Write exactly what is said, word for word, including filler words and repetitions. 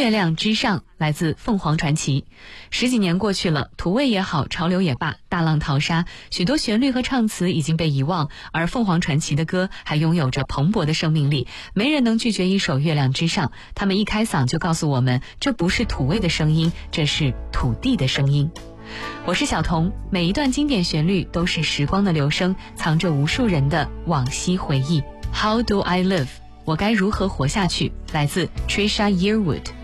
月亮之上，来自凤凰传奇。十几年过去了，土味也好，潮流也罢，大浪淘沙，许多旋律和唱词已经被遗忘，而凤凰传奇的歌还拥有着蓬勃的生命力。没人能拒绝一首月亮之上，他们一开嗓就告诉我们，这不是土味的声音，这是土地的声音。我是小童，每一段经典旋律都是时光的流声，藏着无数人的往昔回忆。How do I live？ 我该如何活下去？来自 Trisha Yearwood。